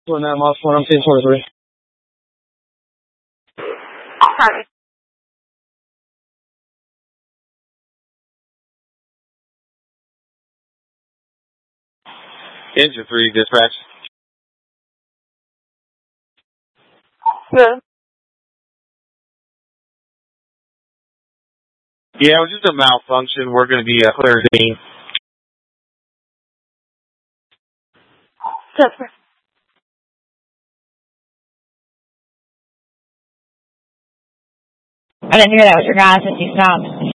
Doing that, Moss 1, I'm seeing 23. Copy. Engine 3, dispatch. Good. Yeah, it was just a malfunction. We're going to be clear scene. Copy. I didn't hear that. Was your guy since you stopped?